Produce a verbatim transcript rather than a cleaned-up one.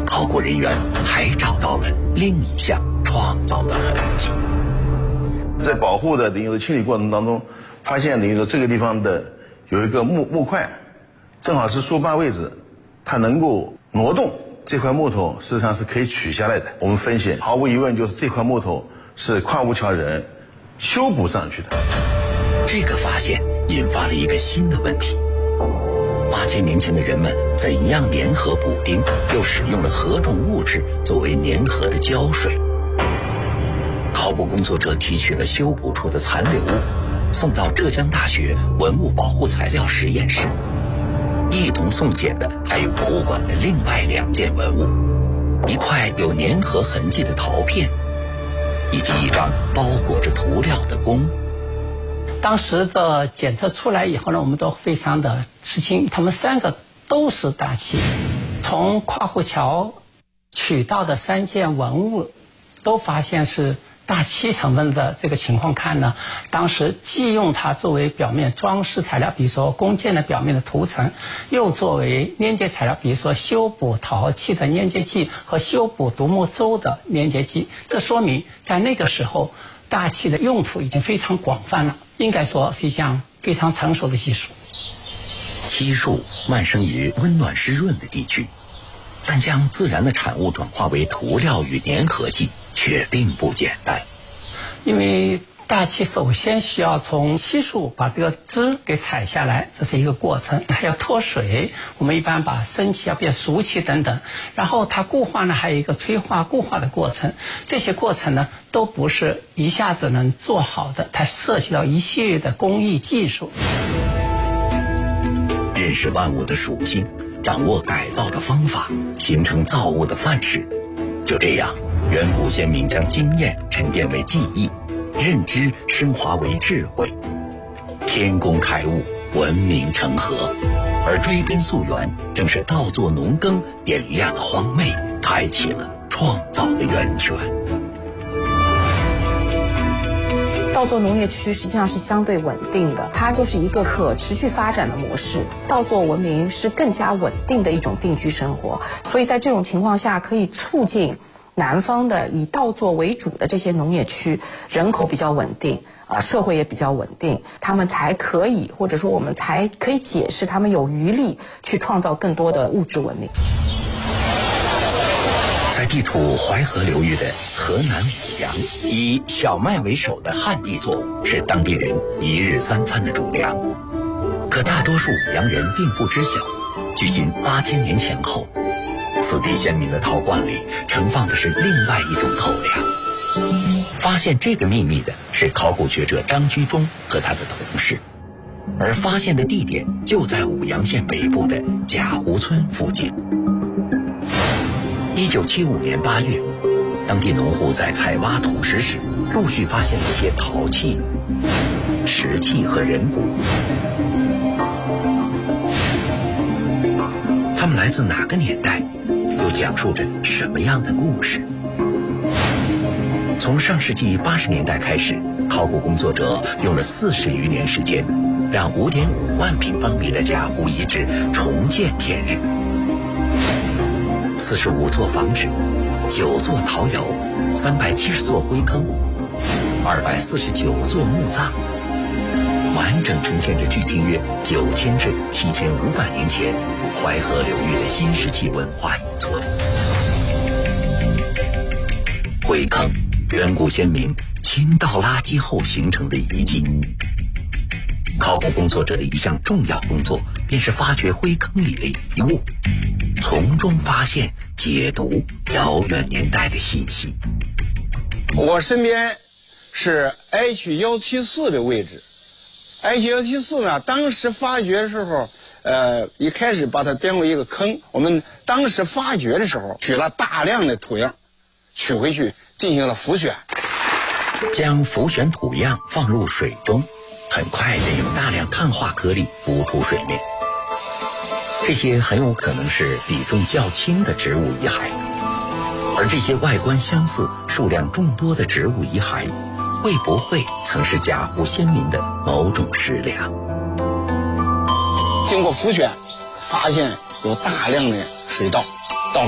考古人员还找到了另一项创造的痕迹。 在保护的等于说清理过程当中，发现等于说这个地方的有一个木木块，正好是书把位置，它能够挪动。这块木头实际上是可以取下来的。我们分析，毫无疑问就是这块木头是跨吴桥人修补上去的。 这个发现引发了一个新的问题：八千年前的人们怎样粘合补丁，又使用了何种物质作为粘合的胶水？考古工作者提取了修补处的残留物，送到浙江大学文物保护材料实验室。一同送检的还有博物馆的另外两件文物，一块有粘合痕迹的陶片，以及一张包裹着涂料的弓。 当时的检测出来以后呢，我们都非常的吃惊，他们三个都是大漆。从跨湖桥取到的三件文物都发现是大漆成分的这个情况看呢，当时既用它作为表面装饰材料，比如说弓箭的表面的涂层，又作为粘结材料，比如说修补陶器的粘结剂和修补独木舟的粘结剂。这说明在那个时候大漆的用途已经非常广泛了，应该说是一项非常成熟的技术。 漆树漫生于温暖湿润的地区，但将自然的产物转化为涂料与粘合剂却并不简单。 因为大漆首先需要从漆树把这个枝给采下来，这是一个过程，还要脱水，我们一般把生漆要变熟漆等等，然后它固化呢还有一个催化固化的过程，这些过程呢都不是一下子能做好的，它涉及到一系列的工艺技术。 认识万物的属性，掌握改造的方法，形成造物的范式，就这样远古先民将经验沉淀为记忆，认知升华为智慧，天工开物，文明成河。而追根溯源，正是稻作农耕点亮了荒昧，开启了创造的源泉。 稻作农业区实际上是相对稳定的，它就是一个可持续发展的模式。稻作文明是更加稳定的一种定居生活，所以在这种情况下，可以促进南方的以稻作为主的这些农业区人口比较稳定，啊，社会也比较稳定，他们才可以，或者说我们才可以解释他们有余力去创造更多的物质文明。 在地处淮河流域的河南舞阳，以小麦为首的旱地作物是当地人一日三餐的主粮。可大多数舞阳人并不知晓，距今八千年前后，此地先民的陶罐里盛放的是另外一种透粮。发现这个秘密的是考古学者张居中和他的同事，而发现的地点就在舞阳县北部的贾湖村附近。一九七五年八月，当地农户在采挖土石时，陆续发现了一些陶器、石器和人骨。它们来自哪个年代，又讲述着什么样的故事？从上世纪八十年代开始，考古工作者用了四十余年时间，让五点五万平方米的贾湖遗址重见天日。四十五座房址，九座陶窑，三百七十座灰坑，二百四十九座墓葬，完整呈现着距今约九千至七千五百年前淮河流域的新石器文化遗存。灰坑，远古先民倾倒垃圾后形成的遗迹。考古工作者的一项重要工作，便是发掘灰坑里的遗物，从中发现、解读遥远年代的信息。 我身边是 H 一七四的位置 ，H 一七四呢，当时发掘的时候，呃，一开始把它编为一个坑。我们当时发掘的时候，取了大量的土样，取回去进行了浮选， 将浮选土样放入水中，很快便有大量碳化颗粒浮出水面。这些很有可能是比重较轻的植物遗骸，而这些外观相似、数量众多的植物遗骸，会不会曾是贾湖先民的某种食粮？ 经过浮选，发现有大量的水稻。